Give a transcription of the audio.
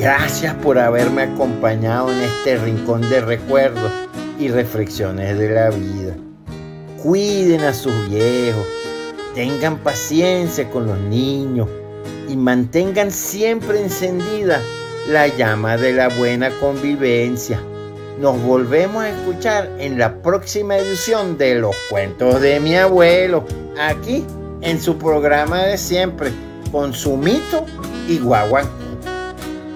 Gracias por haberme acompañado en este rincón de recuerdos y reflexiones de la vida. Cuiden a sus viejos, tengan paciencia con los niños y mantengan siempre encendida la llama de la buena convivencia. Nos volvemos a escuchar en la próxima edición de Los Cuentos de mi Abuelo, aquí en su programa de siempre, con su Mito y Guaguancó.